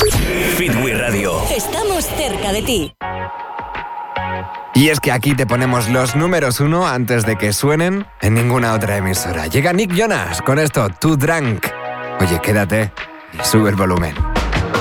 Fitwi Radio. Estamos cerca de ti. Y es que aquí te ponemos los números 1 antes de que suenen en ninguna otra emisora. Llega Nick Jonas con esto, Too Drunk. Oye, quédate y sube el volumen.